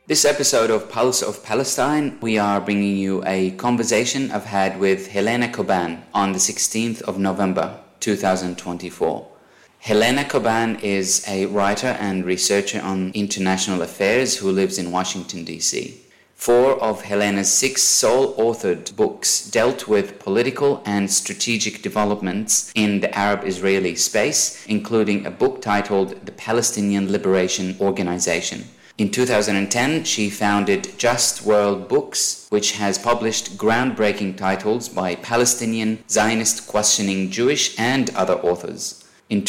This episode of Pulse of Palestine, we are bringing you a conversation I've had with Helena Koban on the 16th of November 2024. Helena Koban is a writer and researcher on international affairs who lives in Washington, D.C. 4 of Helena's 6 sole-authored books dealt with political and strategic developments in the Arab-Israeli space, including a book titled The Palestinian Liberation Organization. In 2010, she founded Just World Books, which has published groundbreaking titles by Palestinian, Zionist questioning Jewish and other authors. In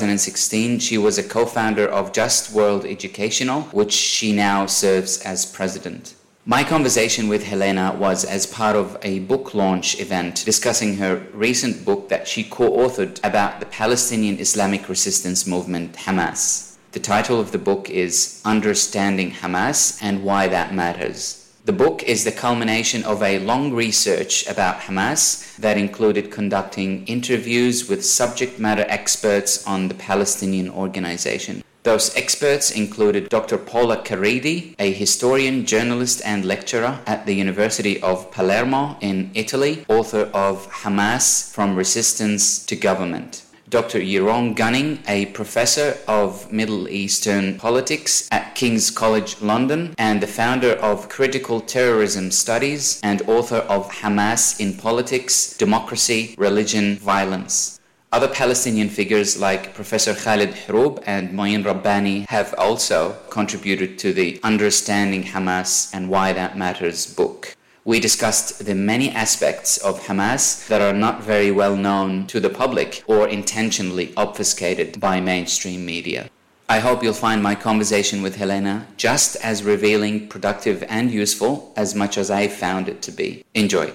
2016, she was a co-founder of Just World Educational, which she now serves as president. My conversation with Helena was as part of a book launch event discussing her recent book that she co-authored about the Palestinian Islamic resistance movement, Hamas. The title of the book is Understanding Hamas and Why That Matters. The book is the culmination of a long research about Hamas that included conducting interviews with subject matter experts on the Palestinian organization. Those experts included Dr. Paula Caridi, a historian, journalist, and lecturer at the University of Palermo in Italy, author of Hamas: From Resistance to Government. Dr. Yaron Gunning, a professor of Middle Eastern politics at King's College London and the founder of Critical Terrorism Studies and author of Hamas in Politics, Democracy, Religion, Violence. Other Palestinian figures like Professor Khalid Hroub and Moin Rabbani have also contributed to the Understanding Hamas and Why That Matters book. We discussed the many aspects of Hamas that are not very well known to the public or intentionally obfuscated by mainstream media. I hope you'll find my conversation with Helena just as revealing, productive, and useful as much as I found it to be. Enjoy.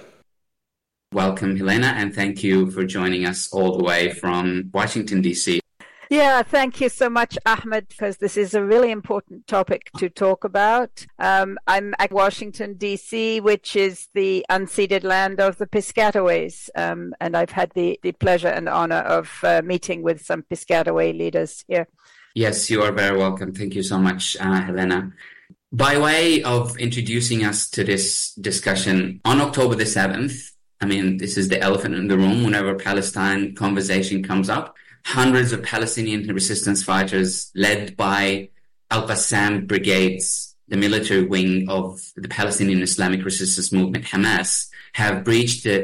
Welcome, Helena, and thank you for joining us all the way from Washington, D.C. Yeah, thank you so much, Ahmed, because this is a really important topic to talk about. I'm at Washington, D.C., which is the unceded land of the Piscataways, and I've had the pleasure and honor of meeting with some Piscataway leaders here. Yes, you are very welcome. Thank you so much, Helena. By way of introducing us to this discussion, on October the 7th, this is the elephant in the room whenever Palestine conversation comes up. Hundreds of Palestinian resistance fighters led by Al-Qassam brigades, the military wing of the Palestinian Islamic resistance movement, Hamas, have breached the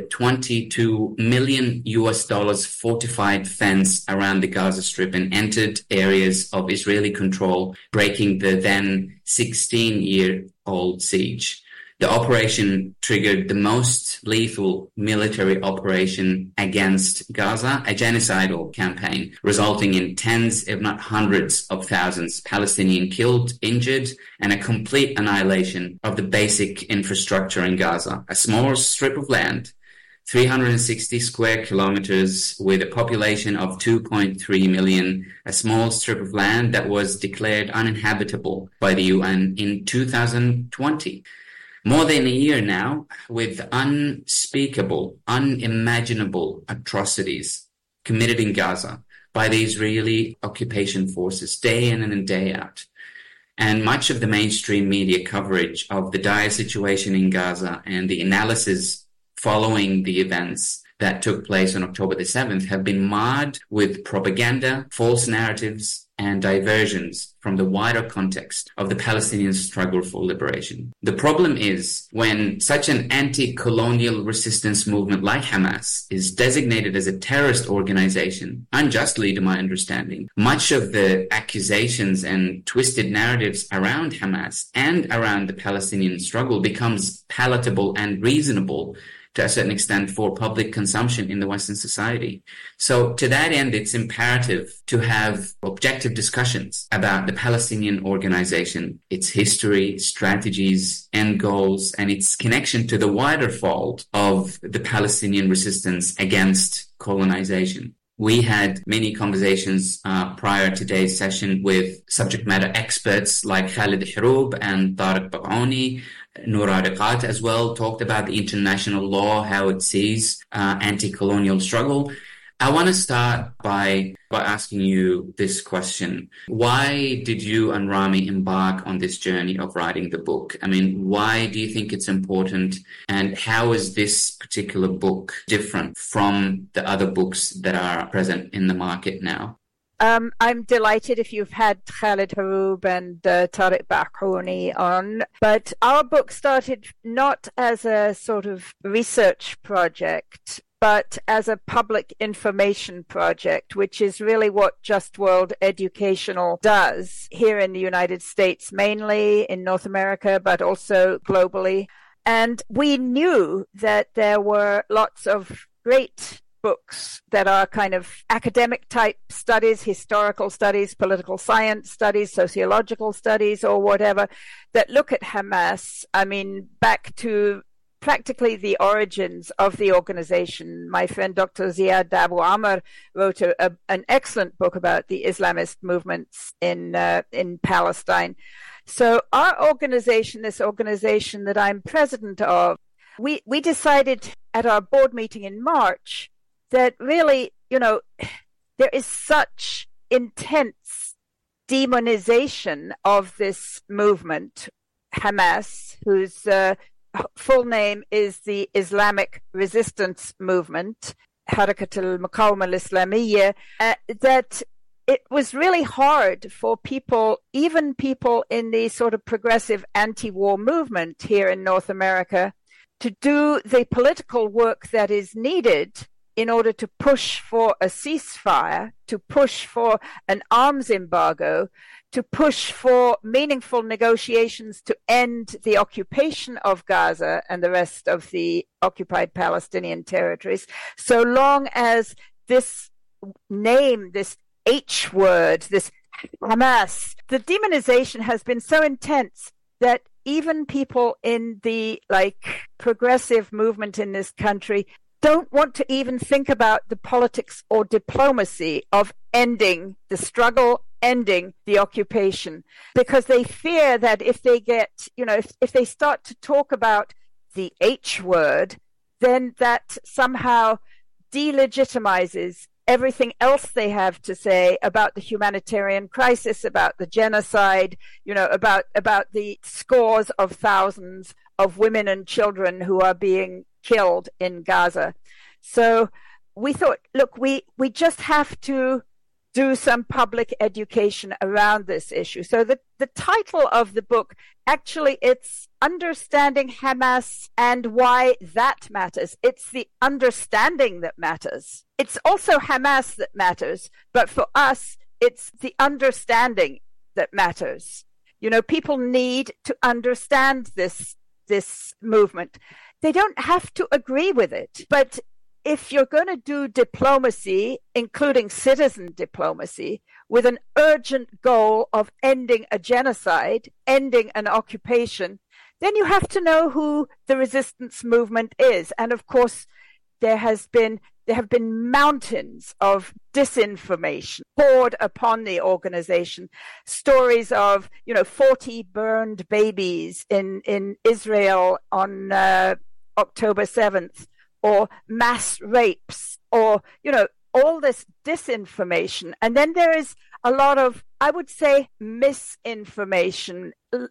$22 million fortified fence around the Gaza Strip and entered areas of Israeli control, breaking the then 16-year-old siege. The operation triggered the most lethal military operation against Gaza, a genocidal campaign, resulting in tens, if not hundreds of thousands Palestinians killed, injured, and a complete annihilation of the basic infrastructure in Gaza. A small strip of land, 360 square kilometers with a population of 2.3 million, a small strip of land that was declared uninhabitable by the UN in 2020. More than a year now, with unspeakable, unimaginable atrocities committed in Gaza by the Israeli occupation forces day in and day out. And much of the mainstream media coverage of the dire situation in Gaza and the analysis following the events that took place on October the 7th have been marred with propaganda, false narratives, and diversions from the wider context of the Palestinian struggle for liberation. The problem is when such an anti-colonial resistance movement like Hamas is designated as a terrorist organization, unjustly to my understanding, much of the accusations and twisted narratives around Hamas and around the Palestinian struggle becomes palatable and reasonable to a certain extent for public consumption in the Western society. So to that end, it's imperative to have objective discussions about the Palestinian organization, its history, strategies, end goals, and its connection to the wider fold of the Palestinian resistance against colonization. We had many conversations prior to today's session with subject matter experts like Khalid Hroub and Tariq Baqaouni. Noura Riqat as well talked about the international law, how it sees anti-colonial struggle. I want to start by asking you this question. Why did you and Rami embark on this journey of writing the book? I mean, why do you think it's important? And how is this particular book different from the other books that are present in the market now? I'm delighted if you've had Khalid Haroub and Tariq Bahouni on, but our book started not as a sort of research project, but as a public information project, which is really what Just World Educational does here in the United States, mainly in North America, but also globally. And we knew that there were lots of great books that are kind of academic type studies, historical studies, political science studies, sociological studies, or whatever, that look at Hamas, I mean, back to practically the origins of the organization. My friend Dr. Ziad Abu Amr wrote an excellent book about the Islamist movements in Palestine. So our organization, this organization that I'm president of, we decided at our board meeting in March that really, there is such intense demonization of this movement, Hamas, whose full name is the Islamic Resistance Movement, Harakat al-Muqawama al-Islamiyya, that it was really hard for people, even people in the sort of progressive anti-war movement here in North America, to do the political work that is needed in order to push for a ceasefire, to push for an arms embargo, to push for meaningful negotiations to end the occupation of Gaza and the rest of the occupied Palestinian territories, so long as this name, this H word, this Hamas, the demonization has been so intense that even people in the progressive movement in this country don't want to even think about the politics or diplomacy of ending the struggle, ending the occupation, because they fear that if they get, if they start to talk about the H word, then that somehow delegitimizes everything else they have to say about the humanitarian crisis, about the genocide, about the scores of thousands of women and children who are being killed in Gaza. So we thought, look, we just have to do some public education around this issue. So the title of the book, actually, it's Understanding Hamas and Why That Matters. It's the understanding that matters. It's also Hamas that matters, but for us, it's the understanding that matters. People need to understand this movement. They don't have to agree with it. But if you're going to do diplomacy, including citizen diplomacy, with an urgent goal of ending a genocide, ending an occupation, then you have to know who the resistance movement is. And of course, there have been mountains of disinformation poured upon the organization. Stories of, 40 burned babies in Israel on October 7th, or mass rapes, or, all this disinformation. And then there is a lot of, I would say, misinformation.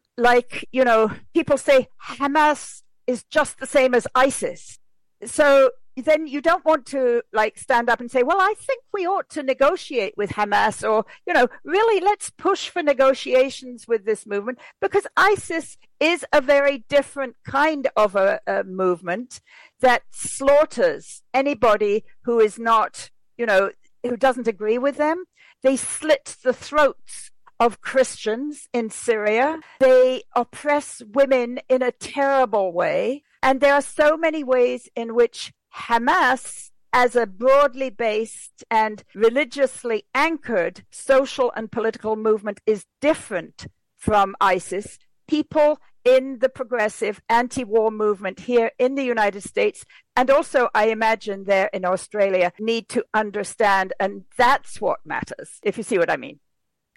People say Hamas is just the same as ISIS. So then you don't want to stand up and say, well, I think we ought to negotiate with Hamas, or, really let's push for negotiations with this movement, because ISIS is a very different kind of a movement that slaughters anybody who is not, who doesn't agree with them. They slit the throats of Christians in Syria. They oppress women in a terrible way. And there are so many ways in which Hamas, as a broadly based and religiously anchored social and political movement, is different from ISIS. People in the progressive anti-war movement here in the United States, and also I imagine there in Australia, need to understand, and that's what matters, if you see what I mean.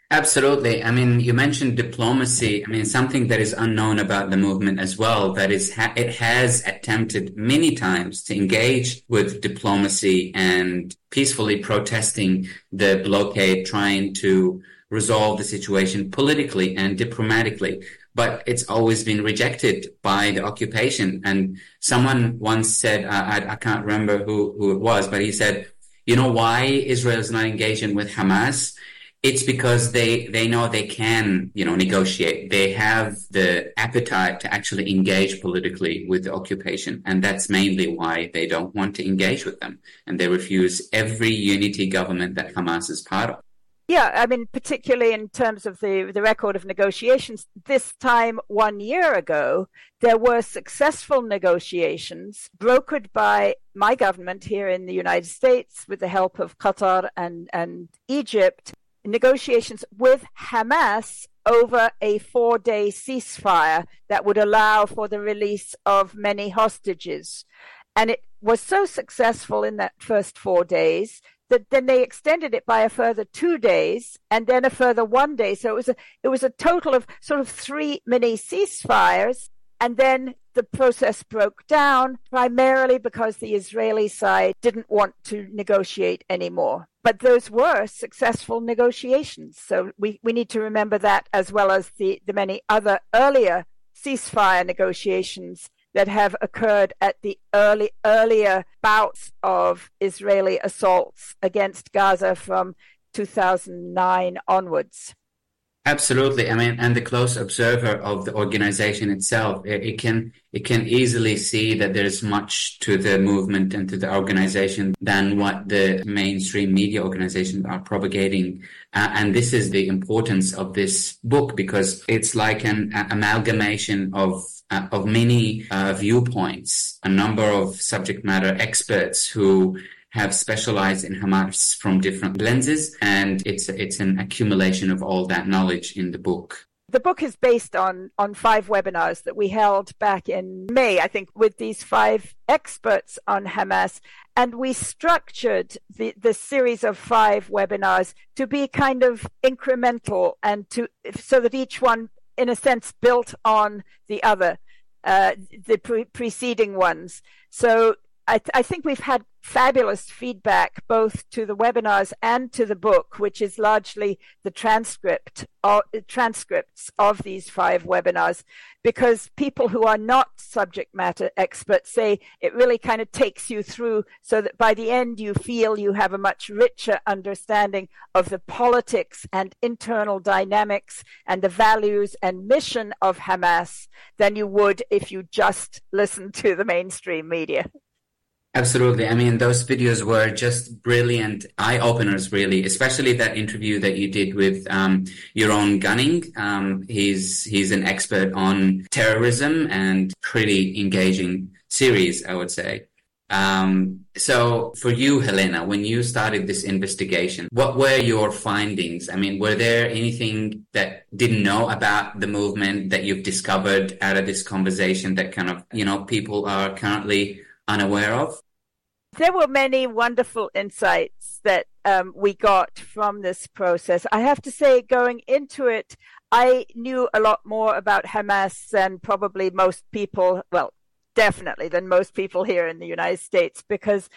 Absolutely. I mean, you mentioned diplomacy. I mean, something that is unknown about the movement as well, that is, it has attempted many times to engage with diplomacy and peacefully protesting the blockade, trying to resolve the situation politically and diplomatically. But it's always been rejected by the occupation. And someone once said, I can't remember who it was, but he said, you know why Israel is not engaging with Hamas? It's because they know they can, negotiate. They have the appetite to actually engage politically with the occupation. And that's mainly why they don't want to engage with them. And they refuse every unity government that Hamas is part of. Yeah, I mean, particularly in terms of the record of negotiations, this time 1 year ago, there were successful negotiations brokered by my government here in the United States with the help of Qatar and Egypt, negotiations with Hamas over a 4-day ceasefire that would allow for the release of many hostages. And it was so successful in that first 4 days that then they extended it by a further 2 days and then a further 1 day. So it was a total of sort of 3 mini ceasefires. And then the process broke down primarily because the Israeli side didn't want to negotiate anymore. But those were successful negotiations. So we need to remember that, as well as the many other earlier ceasefire negotiations that have occurred at the earlier bouts of Israeli assaults against Gaza from 2009 onwards. Absolutely. I mean, and the close observer of the organization itself, it can easily see that there's much to the movement and to the organization than what the mainstream media organizations are propagating. And this is the importance of this book, because it's like an amalgamation of many viewpoints, a number of subject matter experts who have specialized in Hamas from different lenses, and it's an accumulation of all that knowledge in the book. The book is based on 5 webinars that we held back in May, I think, with these 5 experts on Hamas, and we structured the series of 5 webinars to be kind of incremental and so that each one, in a sense, built on the other, the preceding ones. So I think we've had fabulous feedback both to the webinars and to the book, which is largely the transcripts of these 5 webinars, because people who are not subject matter experts say it really kind of takes you through so that by the end you feel you have a much richer understanding of the politics and internal dynamics and the values and mission of Hamas than you would if you just listened to the mainstream media. Absolutely. I mean, those videos were just brilliant eye-openers, really, especially that interview that you did with Yaron Gunning. He's an expert on terrorism and pretty engaging series, I would say. So for you, Helena, when you started this investigation, what were your findings? I mean, were there anything that didn't know about the movement that you've discovered out of this conversation that kind of, people are currently unaware of? There were many wonderful insights that we got from this process. I have to say, going into it, I knew a lot more about Hamas than probably most people, well, definitely than most people here in the United States, because,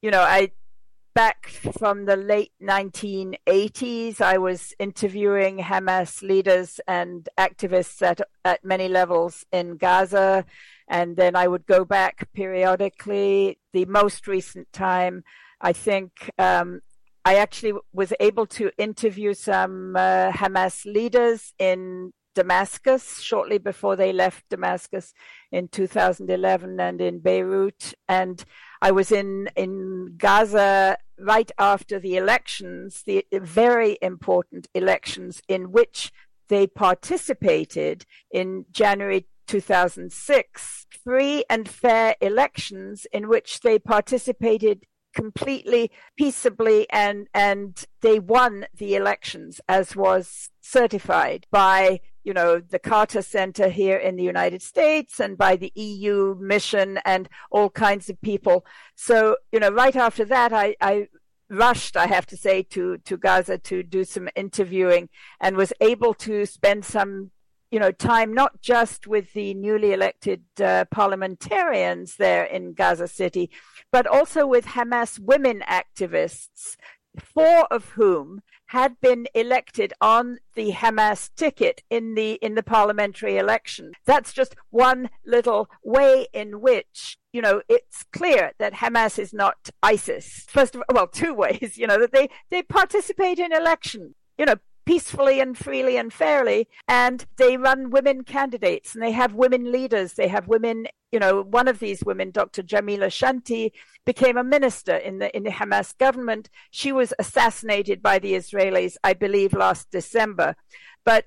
back from the late 1980s, I was interviewing Hamas leaders and activists at many levels in Gaza. And then I would go back periodically. The most recent time, I think I actually was able to interview some Hamas leaders in Damascus shortly before they left Damascus in 2011 and in Beirut. And I was in Gaza right after the elections, the very important elections in which they participated in January 2006, free and fair elections in which they participated completely peaceably, and they won the elections, as was certified by the Carter Center here in the United States and by the EU mission and all kinds of people. So right after that, I rushed, I have to say, to Gaza to do some interviewing, and was able to spend some time not just with the newly elected parliamentarians there in Gaza City, but also with Hamas women activists, 4 of whom had been elected on the Hamas ticket in the parliamentary election. That's just one little way in which, it's clear that Hamas is not ISIS. First of all, well, 2 ways, that they participate in election, peacefully and freely and fairly, and they run women candidates, and they have women leaders. They have women, one of these women, Dr. Jamila Shanti, became a minister in the Hamas government. She was assassinated by the Israelis, I believe, last December. But,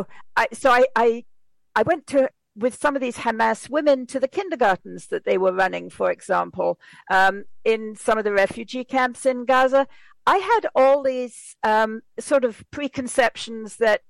I went with some of these Hamas women to the kindergartens that they were running, for example, in some of the refugee camps in Gaza. I had all these sort of preconceptions that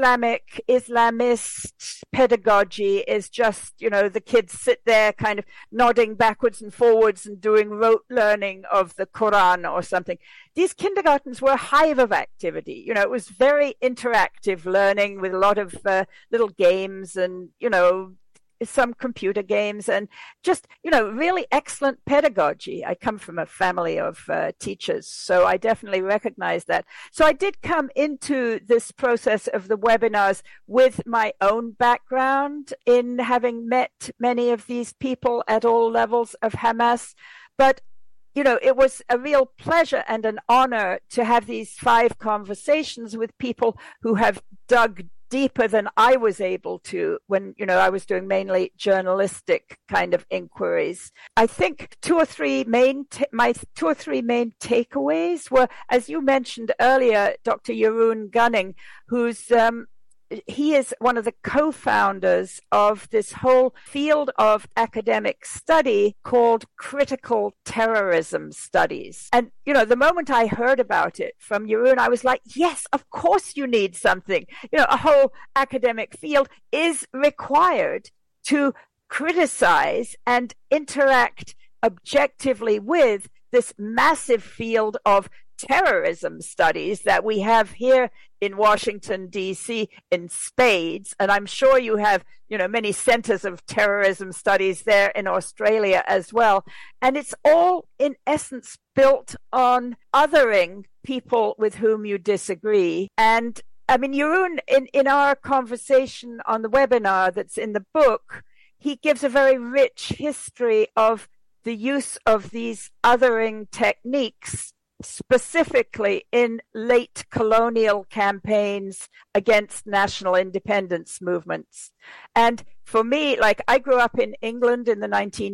Islamist pedagogy is just, the kids sit there kind of nodding backwards and forwards and doing rote learning of the Quran or something. These kindergartens were a hive of activity. It was very interactive learning with a lot of little games and, some computer games and just, really excellent pedagogy. I come from a family of teachers, so I definitely recognize that. So I did come into this process of the webinars with my own background in having met many of these people at all levels of Hamas. But it was a real pleasure and an honor to have these 5 conversations with people who have dug deeper than I was able to when, I was doing mainly journalistic kind of inquiries. I think 2 or 3 main takeaways were, as you mentioned earlier, Dr. Jeroen Gunning, who's he is one of the co-founders of this whole field of academic study called critical terrorism studies. And, the moment I heard about it from Jeroen, I was like, yes, of course you need something. A whole academic field is required to criticize and interact objectively with this massive field of terrorism studies that we have here in Washington, D.C. in spades. And I'm sure you have, many centers of terrorism studies there in Australia as well. And it's all, in essence, built on othering people with whom you disagree. And I mean, Jeroen, in our conversation on the webinar that's in the book, he gives a very rich history of the use of these othering techniques, specifically in late colonial campaigns against national independence movements. And for me, I grew up in England in the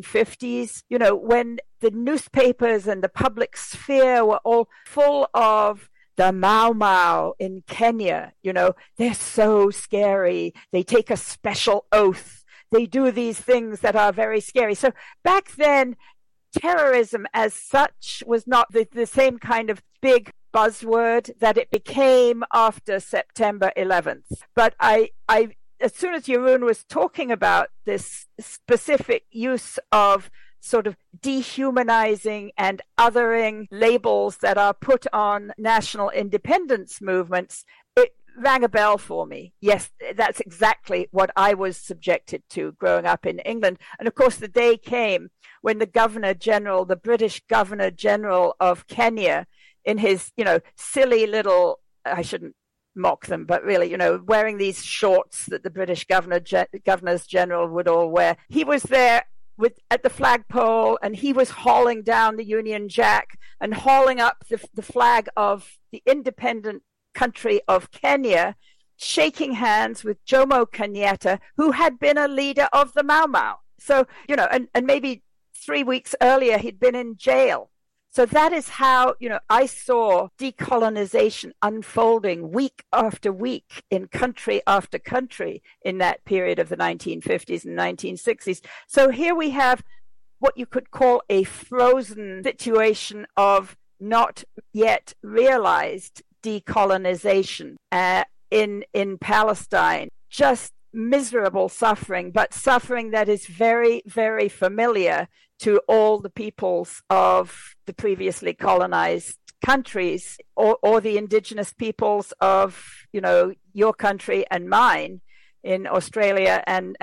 1950s, when the newspapers and the public sphere were all full of the Mau Mau in Kenya. They're so scary. They take a special oath. They do these things that are very scary. So back then, terrorism as such was not the same kind of big buzzword that it became after September 11th. But I as soon as Jeroen was talking about this specific use of sort of dehumanizing and othering labels that are put on national independence movements, it rang a bell for me. Yes, that's exactly what I was subjected to growing up in England. And of course, the day came when the Governor General, the British Governor General of Kenya, in his, silly little, I shouldn't mock them, but really, wearing these shorts that the British Governors General would all wear, he was there at the flagpole, and he was hauling down the Union Jack and hauling up the flag of the independent country of Kenya, shaking hands with Jomo Kenyatta, who had been a leader of the Mau Mau. So, and maybe 3 weeks earlier, he'd been in jail. So that is how, I saw decolonization unfolding week after week in country after country in that period of the 1950s and 1960s. So here we have what you could call a frozen situation of not yet realized decolonization in Palestine. Just miserable suffering, but suffering that is very, very familiar to all the peoples of the previously colonized countries or the indigenous peoples of, your country and mine in Australia and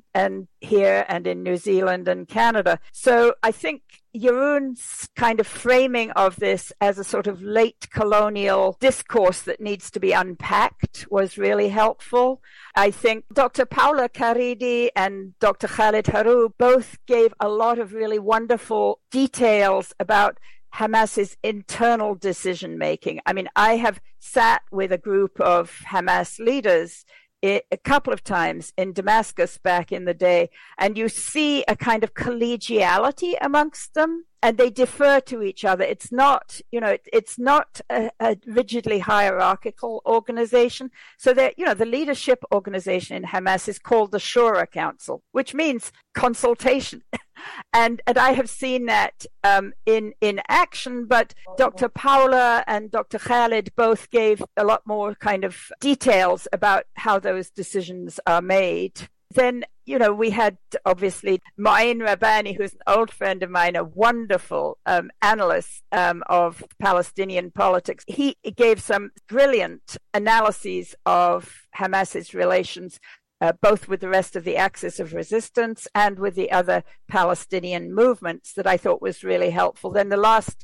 here and in New Zealand and Canada. So I think Jeroen's kind of framing of this as a sort of late colonial discourse that needs to be unpacked was really helpful. I think Dr. Paula Caridi and Dr. Khalid Haroub both gave a lot of really wonderful details about Hamas's internal decision making. I mean, I have sat with a group of Hamas leaders a couple of times in Damascus back in the day, and you see a kind of collegiality amongst them, and they defer to each other. It's not, it's not a rigidly hierarchical organization. So that, the leadership organization in Hamas is called the Shura Council, which means consultation. And I have seen that in action, but Dr. Paula and Dr. Khalid both gave a lot more kind of details about how those decisions are made. Then, we had obviously Ma'in Rabbani, who's an old friend of mine, a wonderful analyst of Palestinian politics. He gave some brilliant analyses of Hamas's relations both with the rest of the Axis of Resistance and with the other Palestinian movements that I thought was really helpful. Then the last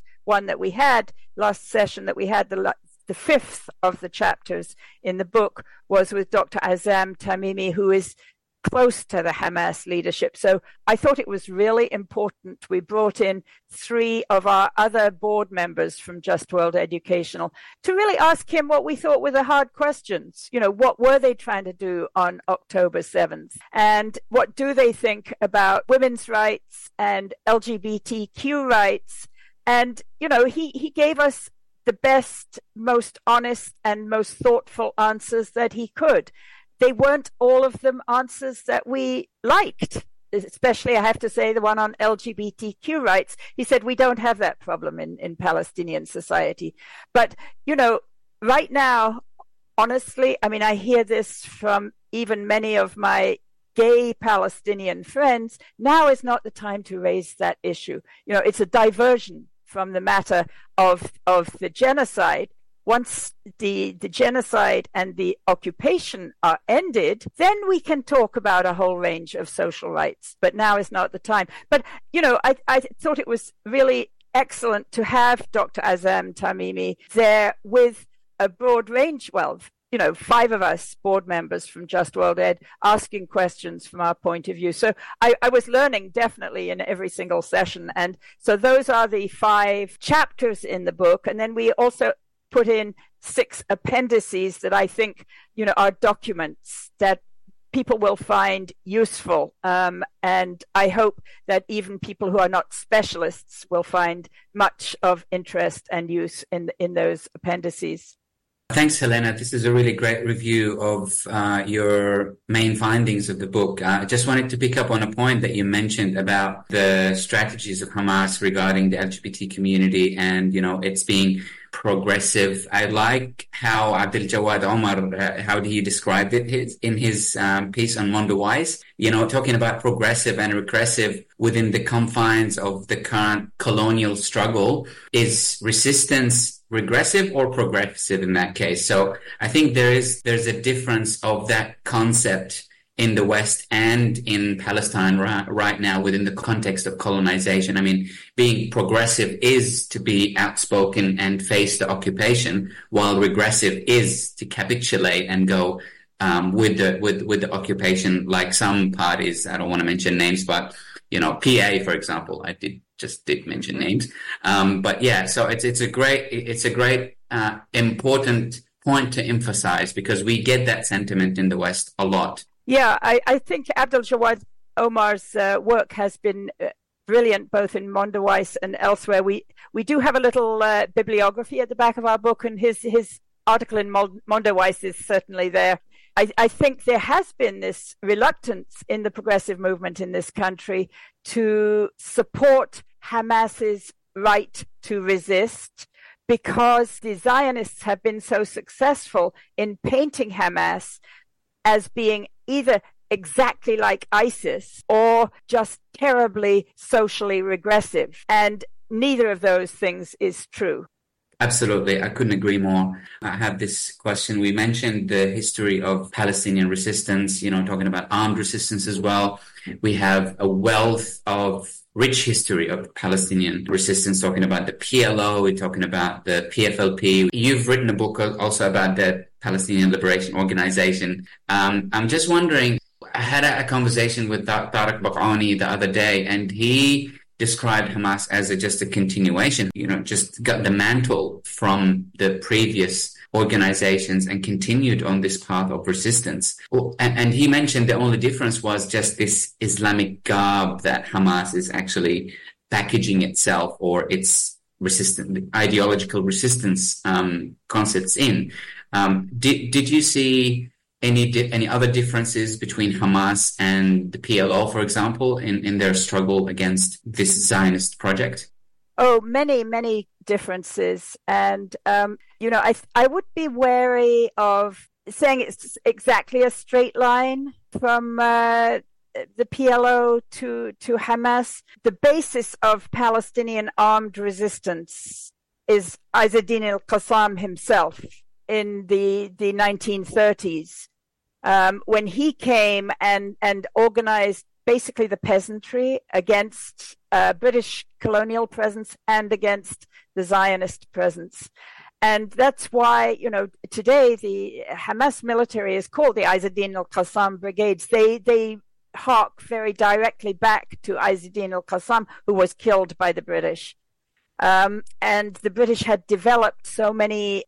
session that we had, the fifth of the chapters in the book was with Dr. Azam Tamimi, who is close to the Hamas leadership. So I thought it was really important. We brought in 3 of our other board members from Just World Educational to really ask him what we thought were the hard questions. What were they trying to do on October 7th? And what do they think about women's rights and LGBTQ rights? And, he gave us the best, most honest and most thoughtful answers that he could. They weren't all of them answers that we liked, especially, I have to say, the one on LGBTQ rights. He said, we don't have that problem in Palestinian society. But, right now, honestly, I mean, I hear this from even many of my gay Palestinian friends. Now is not the time to raise that issue. It's a diversion from the matter of the genocide. Once the genocide and the occupation are ended, then we can talk about a whole range of social rights. But now is not the time. But, I thought it was really excellent to have Dr. Azam Tamimi there with a broad range, 5 of us board members from Just World Ed asking questions from our point of view. So I was learning definitely in every single session. And so those are the 5 chapters in the book. And then we also put in 6 appendices that I think, are documents that people will find useful. And I hope that even people who are not specialists will find much of interest and use in those appendices. Thanks, Helena. This is a really great review of your main findings of the book. I just wanted to pick up on a point that you mentioned about the strategies of Hamas regarding the LGBT community and, it's being progressive. I like how Abdel Jawad Omar, how he described it in his piece on Mondoweiss, talking about progressive and regressive within the confines of the current colonial struggle. Is resistance regressive or progressive in that case? So I think there's a difference of that concept in the West and in Palestine right now within the context of colonization. I mean, being progressive is to be outspoken and face the occupation, while regressive is to capitulate and go with the occupation, like some parties. I don't want to mention names, but PA, for example, I did mention names. But yeah, so it's a great important point to emphasize, because we get that sentiment in the West a lot. Yeah, I think Abdel Jawad Omar's work has been brilliant, both in Mondoweiss and elsewhere. We do have a little bibliography at the back of our book, and his article in Mondoweiss is certainly there. I think there has been this reluctance in the progressive movement in this country to support Hamas's right to resist, because the Zionists have been so successful in painting Hamas as being either exactly like ISIS or just terribly socially regressive. And neither of those things is true. Absolutely. I couldn't agree more. I have this question. We mentioned the history of Palestinian resistance, talking about armed resistance as well. We have a wealth of rich history of Palestinian resistance, talking about the PLO, we're talking about the PFLP. You've written a book also about the Palestinian Liberation Organization. I'm just wondering, I had a conversation with Tariq Baqani the other day, and he described Hamas as just a continuation, just got the mantle from the previous organizations and continued on this path of resistance. And he mentioned the only difference was just this Islamic garb that Hamas is actually packaging itself or its ideological resistance concepts in. Did you see any other differences between Hamas and the PLO, for example, in their struggle against this Zionist project? Oh, many, many differences. And, I would be wary of saying it's exactly a straight line from the PLO to Hamas. The basis of Palestinian armed resistance is Izzeddin al-Qassam himself in the 1930s. When he came and organized basically the peasantry against British colonial presence and against the Zionist presence. And that's why, today the Hamas military is called the Izzeddin al-Qassam Brigades. They hark very directly back to Izzeddin al-Qassam, who was killed by the British. And the British had developed so many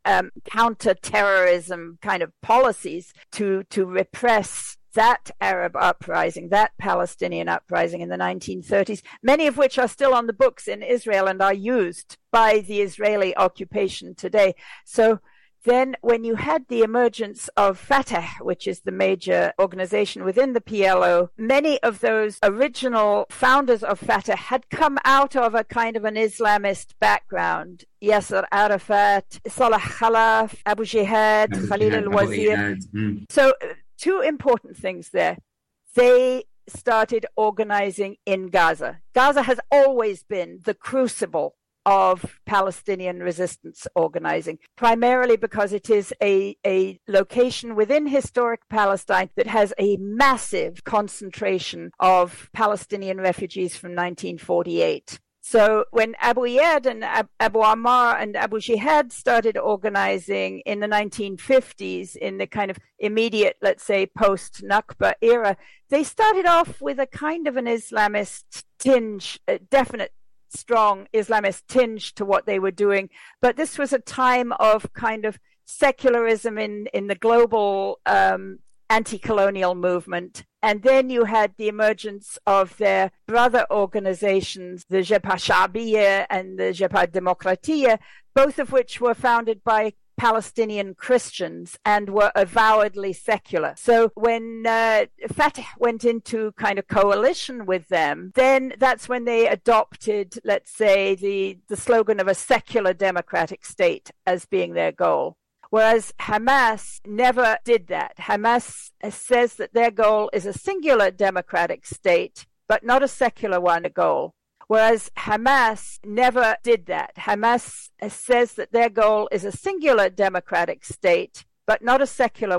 counter-terrorism kind of policies to repress that Arab uprising, that Palestinian uprising in the 1930s, many of which are still on the books in Israel and are used by the Israeli occupation today. So then when you had the emergence of Fatah, which is the major organization within the PLO, many of those original founders of Fatah had come out of a kind of an Islamist background. Yasser Arafat, Salah Khalaf, Abu Jihad, Khalil al-Wazir. So two important things there. They started organizing in Gaza. Gaza has always been the crucible of Palestinian resistance organizing, primarily because it is a location within historic Palestine that has a massive concentration of Palestinian refugees from 1948. So when Abu Iyad and Abu Ammar and Abu Jihad started organizing in the 1950s, in the kind of immediate, let's say, post-Nakba era, they started off with a kind of an Islamist tinge, a definite strong Islamist tinge to what they were doing. But this was a time of kind of secularism in the global anti-colonial movement. And then you had the emergence of their brother organizations, the Jabhat Sha'biyya and the Jabhat Demokratiyya, both of which were founded by Palestinian Christians and were avowedly secular. So when Fatah went into kind of coalition with them, then that's when they adopted, let's say, the slogan of a secular democratic state as being their goal. Whereas Hamas never did that. Hamas says that their goal is a singular democratic state, but not a secular one, a goal. Whereas Hamas never did that. Hamas says that their goal is a singular democratic state, but not a secular